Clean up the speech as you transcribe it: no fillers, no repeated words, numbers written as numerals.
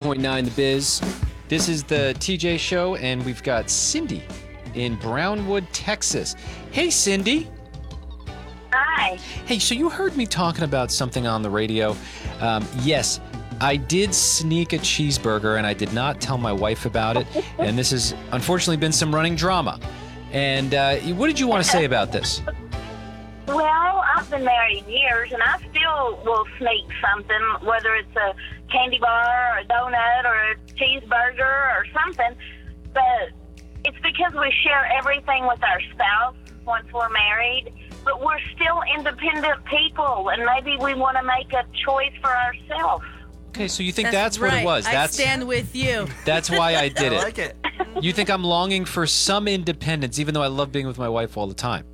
98.9 The Biz. This is the TJ Show, and we've got Cindy in Brownwood, Texas. Hey, Cindy. Hi. Hey, so you heard me talking about something on the radio. Yes, I did sneak a cheeseburger, and I did not tell my wife about it. And this has unfortunately been some running drama. And what did you want to say about this? Well, I've been married years, and I still will sneak something, whether it's a candy bar or a donut or a cheeseburger or something. But it's because we share everything with our spouse once we're married. But we're still independent people, and maybe we want to make a choice for ourselves. Okay, so you think that's what right. it was? I stand with you. That's why I did I it. like it. You think I'm longing for some independence, even though I love being with my wife all the time?